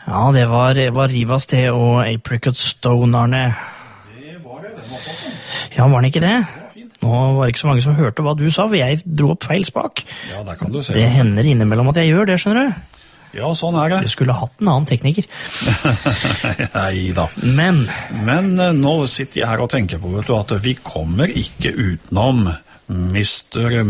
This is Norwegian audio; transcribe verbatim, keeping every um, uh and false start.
Ja, det var, det var Rivas det og Apricot Stone, Arne. Det var det, det var sånn. Ja, var det ikke det? Nå var det ikke så mange som hørte hva du sa, for jeg dro opp feil spak. Ja, der kan du se. Det hender innimellom at jeg gjør det, skjønner du. Ja, sånn er det. Du skulle hatt en annen tekniker. Nei da. Men Men nå sitter jeg her og tenker på, vet du, at vi kommer ikke utenom mister